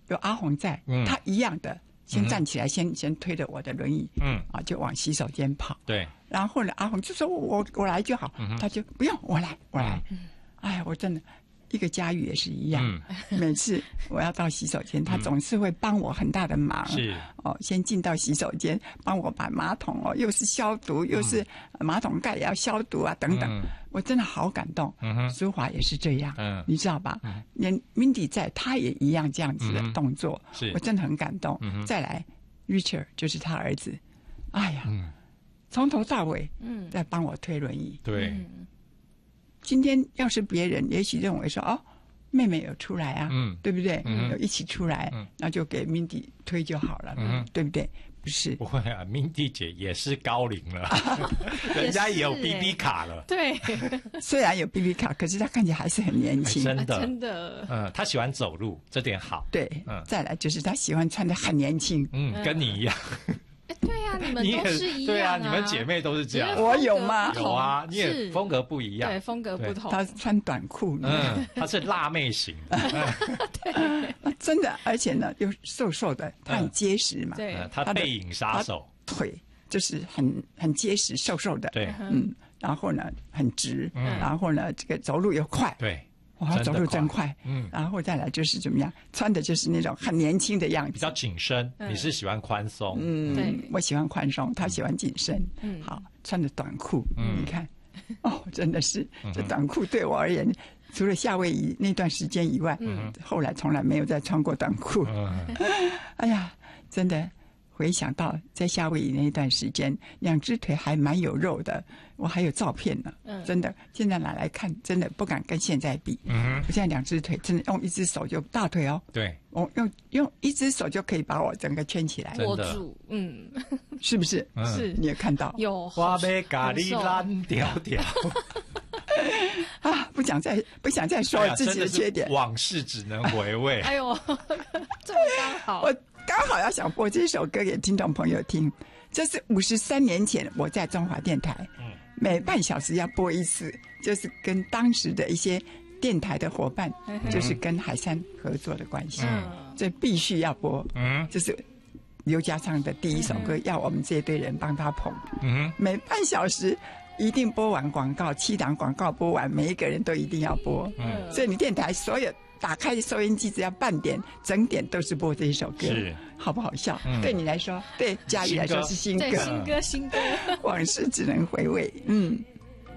有阿红在，他一样的先站起来，先推着我的轮椅，就往洗手间跑。 对， 然后呢，阿红就说我来就好，他就不用我来。哎呀，我真的。一个佳玉也是一样，每次我要到洗手间，他总是会帮我很大的忙。 是先进到洗手间，帮我把马桶又是消毒，又是马桶盖也要消毒啊，等等。我真的好感动。淑华也是这样，你知道吧？连 Mindy 在，他也一样这样子的动作，我真的很感动。再来 ，Richard 就是他儿子，哎呀，从头到尾在帮我推轮椅。 对。 今天要是别人，也许认为说妹妹有出来啊，对不对？有一起出来，那就给 Mindy 推就好了，对不对？不是， 不会啊 ，Mindy 姐也是高龄了，人家也有 BB 卡了。 对， 虽然有 BB 卡，可是她看起来还是很年轻， 真的。她喜欢走路，这点好。 对，再来就是她喜欢穿得很年轻， 跟你一样。 对呀，你们都是一样。 对啊，你们姐妹都是这样。 我有吗？ 有啊，你也风格不一样。 对，风格不同。 她穿短裤， 她是辣妹型。 对， 真的，而且呢又瘦瘦的，她很结实嘛。 对， 她背影杀手， 腿就是很结实，瘦瘦的。 对， 然后呢很直，然后呢这个走路又快。 对。 哇，走路真快，然后再来就是怎么样，穿的就是那种很年轻的样子， 比较紧身。你是喜欢宽松， 对，我喜欢宽松，他喜欢紧身。好，穿的短裤，你看，真的是这短裤对我而言，除了夏威夷那段时间以外，后来从来没有再穿过短裤。哎呀，真的。回想到在夏威夷那一段时间，两只腿还蛮有肉的，我还有照片呢。真的，现在拿来看，真的不敢跟现在比。我现在两只腿真的用一只手就大腿对， 我用一只手就可以把我整个圈起来， 握住。 是不是？ 是， 你也看到有。 我要咖喱烂条条。 不想再说自己的缺点， 往事只能回味。 哎呦，这么刚好， 我刚好要想播这首歌给听众朋友听。这是53年前我在中华电台，每半小时要播一次，就是跟当时的一些电台的伙伴，就是跟海山合作的关系，这必须要播。就是刘家昌的第一首歌，要我们这一堆人帮他捧。每半小时。一定播完广告，7档广告播完，每一个人都一定要播。所以你电台所有打开收音机，只要半点、整点都是播这一首歌，好不好笑？对你来说，对佳怡来说是新歌， 新歌， 往事只能回味。